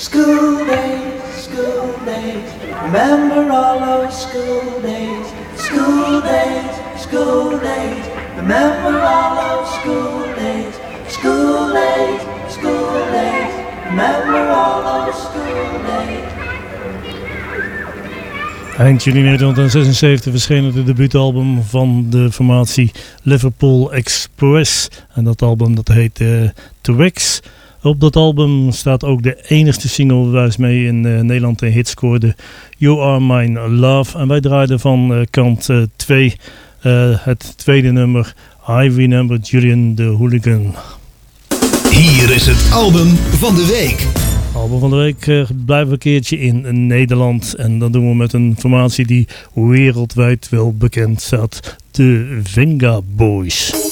School days, remember all those school days. School days, remember all those school days. School days, remember all those school days. Eind juni 1976 verscheen het debuutalbum van de formatie Liverpool Express. En dat album dat heet Twix. Op dat album staat ook de enigste single waarmee in Nederland een hit scoorde. You Are Mine Love. En wij draaiden van kant 2 het tweede nummer I Remember Julian the Hooligan. Hier is het album van de week. Album van de week blijven we een keertje in Nederland. En dat doen we met een formatie die wereldwijd wel bekend staat. De Venga Boys.